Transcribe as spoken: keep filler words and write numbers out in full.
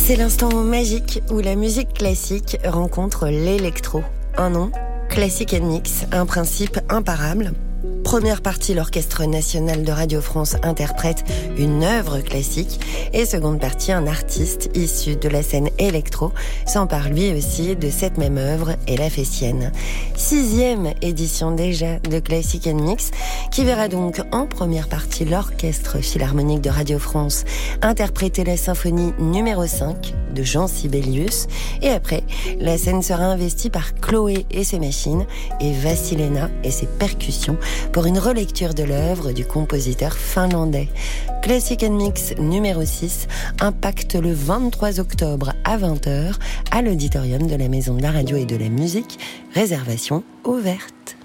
C'est l'instant magique où la musique classique rencontre l'électro. Un nom, Classic and Mix, un principe imparable. Première partie, l'Orchestre National de Radio France interprète une œuvre classique et seconde partie, un artiste issu de la scène électro s'empare lui aussi de cette même œuvre et la fait sienne. Sixième édition déjà de Classic and Mix qui verra donc en première partie l'Orchestre Philharmonique de Radio France interpréter la symphonie numéro cinq de Jean Sibelius et après, la scène sera investie par Chloé et ses machines et Vassilena et ses percussions pour une relecture de l'œuvre du compositeur finlandais. Classic and Mix numéro six impacte le vingt-trois octobre à vingt heures à l'auditorium de la Maison de la Radio et de la Musique. Réservation ouverte.